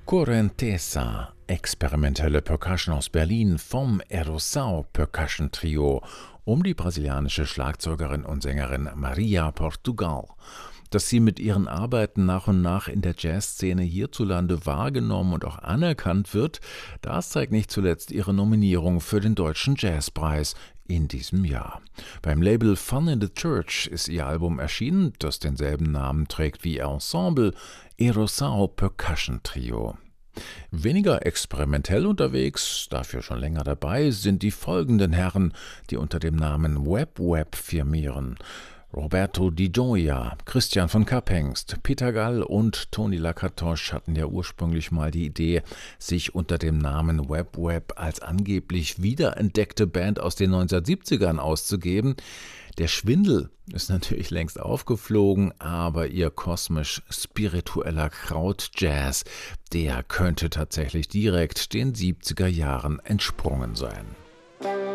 Correnteza, experimentelle Percussion aus Berlin vom Erosão Percussion Trio um die brasilianische Schlagzeugerin und Sängerin Maria Portugal. Dass sie mit ihren Arbeiten nach und nach in der Jazzszene hierzulande wahrgenommen und auch anerkannt wird, das zeigt nicht zuletzt ihre Nominierung für den Deutschen Jazzpreis in diesem Jahr. Beim Label Fun in the Church ist ihr Album erschienen, das denselben Namen trägt wie ihr Ensemble, Erosão Percussion Trio. Weniger experimentell unterwegs, dafür schon länger dabei, sind die folgenden Herren, die unter dem Namen Web firmieren. Roberto Di Gioia, Christian von Kapengst, Peter Gall und Tony Lakatosch hatten ja ursprünglich mal die Idee, sich unter dem Namen Web als angeblich wiederentdeckte Band aus den 1970ern auszugeben. Der Schwindel ist natürlich längst aufgeflogen, aber ihr kosmisch-spiritueller Krautjazz, der könnte tatsächlich direkt den 70er Jahren entsprungen sein.